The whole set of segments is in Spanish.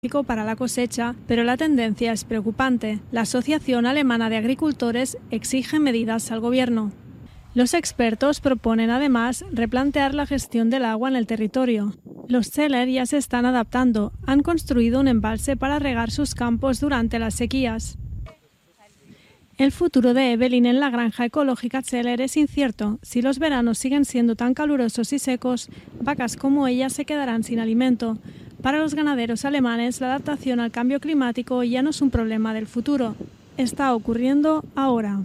para la cosecha, pero la tendencia es preocupante. La Asociación Alemana de Agricultores exige medidas al gobierno. Los expertos proponen además replantear la gestión del agua en el territorio. Los Zeller ya se están adaptando. Han construido un embalse para regar sus campos durante las sequías. El futuro de Evelyn en la granja ecológica Zeller es incierto. Si los veranos siguen siendo tan calurosos y secos, vacas como ella se quedarán sin alimento. Para los ganaderos alemanes, la adaptación al cambio climático ya no es un problema del futuro. Está ocurriendo ahora.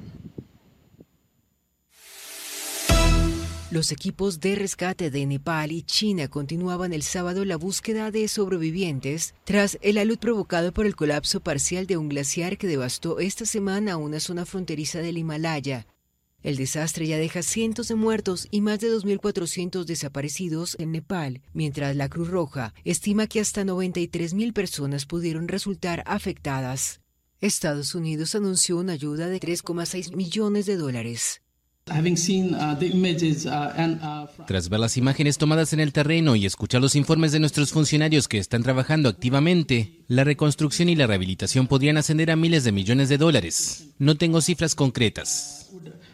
Los equipos de rescate de Nepal y China continuaban el sábado la búsqueda de sobrevivientes tras el alud provocado por el colapso parcial de un glaciar que devastó esta semana una zona fronteriza del Himalaya. El desastre ya deja cientos de muertos y más de 2.400 desaparecidos en Nepal, mientras la Cruz Roja estima que hasta 93.000 personas pudieron resultar afectadas. Estados Unidos anunció una ayuda de $3,6 millones. Tras ver las imágenes tomadas en el terreno y escuchar los informes de nuestros funcionarios que están trabajando activamente, la reconstrucción y la rehabilitación podrían ascender a miles de millones de dólares. No tengo cifras concretas.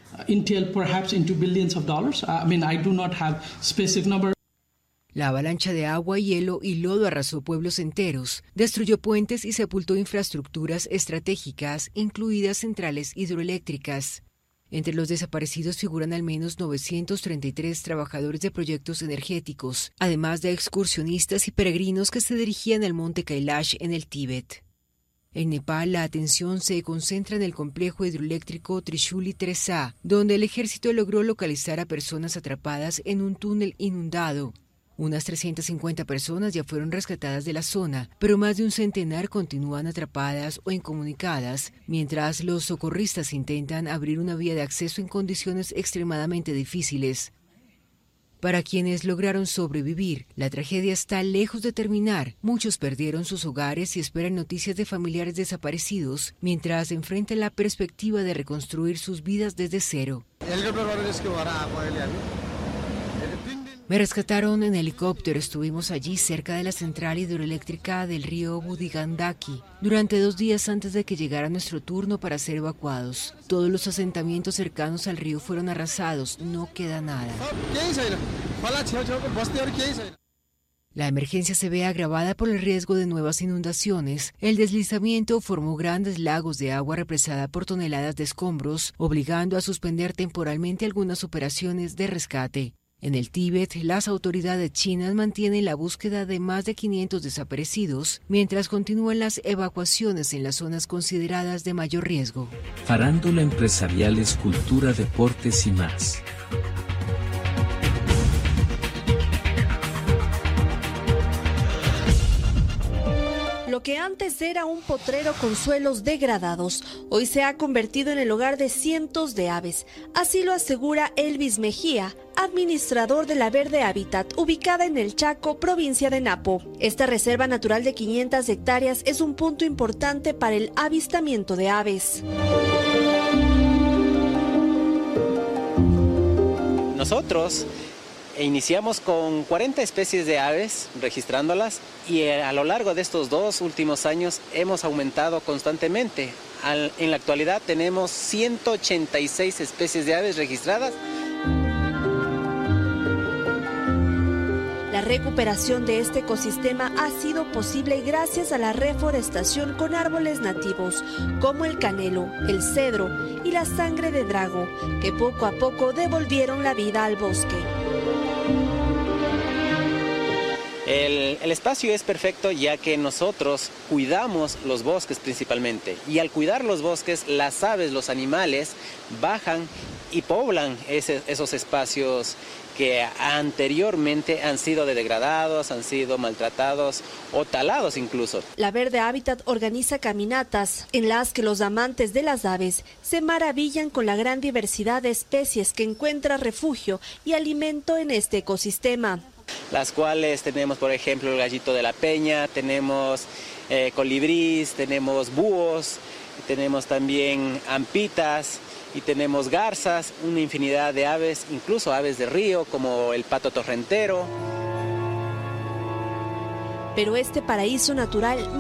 La avalancha de agua, hielo y lodo arrasó pueblos enteros, destruyó puentes y sepultó infraestructuras estratégicas, incluidas centrales hidroeléctricas. Entre los desaparecidos figuran al menos 933 trabajadores de proyectos energéticos, además de excursionistas y peregrinos que se dirigían al monte Kailash en el Tíbet. En Nepal, la atención se concentra en el complejo hidroeléctrico Trishuli 3A, donde el ejército logró localizar a personas atrapadas en un túnel inundado. Unas 350 personas ya fueron rescatadas de la zona, pero más de un centenar continúan atrapadas o incomunicadas, mientras los socorristas intentan abrir una vía de acceso en condiciones extremadamente difíciles. Para quienes lograron sobrevivir, la tragedia está lejos de terminar. Muchos perdieron sus hogares y esperan noticias de familiares desaparecidos, mientras enfrentan la perspectiva de reconstruir sus vidas desde cero. Me rescataron en helicóptero, estuvimos allí cerca de la central hidroeléctrica del río Budigandaki durante 2 días antes de que llegara nuestro turno para ser evacuados. Todos los asentamientos cercanos al río fueron arrasados, no queda nada. La emergencia se ve agravada por el riesgo de nuevas inundaciones. El deslizamiento formó grandes lagos de agua represada por toneladas de escombros, obligando a suspender temporalmente algunas operaciones de rescate. En el Tíbet, las autoridades chinas mantienen la búsqueda de más de 500 desaparecidos, mientras continúan las evacuaciones en las zonas consideradas de mayor riesgo. Farándula, empresariales, cultura, deportes y más. Lo que antes era un potrero con suelos degradados, hoy se ha convertido en el hogar de cientos de aves. Así lo asegura Elvis Mejía, administrador de la Verde Hábitat, ubicada en el Chaco, provincia de Napo. Esta reserva natural de 500 hectáreas es un punto importante para el avistamiento de aves. Nosotros iniciamos con 40 especies de aves, registrándolas, y a lo largo de estos 2 últimos años hemos aumentado constantemente. En la actualidad tenemos 186 especies de aves registradas. La recuperación de este ecosistema ha sido posible gracias a la reforestación con árboles nativos, como el canelo, el cedro y la sangre de drago, que poco a poco devolvieron la vida al bosque. El espacio es perfecto ya que nosotros cuidamos los bosques principalmente, y al cuidar los bosques, las aves, los animales bajan y poblan esos espacios que anteriormente han sido degradados, han sido maltratados o talados incluso. La Verde Hábitat organiza caminatas en las que los amantes de las aves se maravillan con la gran diversidad de especies que encuentra refugio y alimento en este ecosistema. Las cuales tenemos, por ejemplo, el gallito de la peña, tenemos colibrís, tenemos búhos, tenemos también ampitas y tenemos garzas, una infinidad de aves, incluso aves de río como el pato torrentero. Pero este paraíso natural